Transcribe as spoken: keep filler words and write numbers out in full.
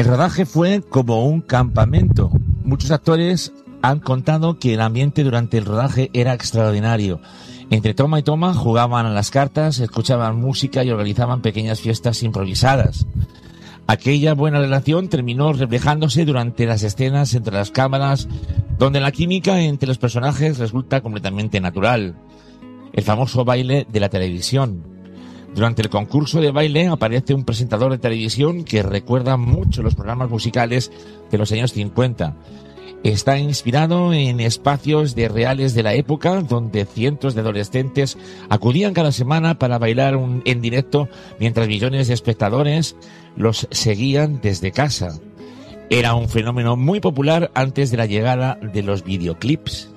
El rodaje fue como un campamento. Muchos actores han contado que el ambiente durante el rodaje era extraordinario. Entre toma y toma jugaban a las cartas, escuchaban música y organizaban pequeñas fiestas improvisadas. Aquella buena relación terminó reflejándose durante las escenas entre las cámaras, donde la química entre los personajes resulta completamente natural. El famoso baile de la televisión. Durante el concurso de baile aparece un presentador de televisión que recuerda mucho los programas musicales de los años cincuenta. Está inspirado en espacios de reales de la época, donde cientos de adolescentes acudían cada semana para bailar un, en directo, mientras millones de espectadores los seguían desde casa. Era un fenómeno muy popular antes de la llegada de los videoclips.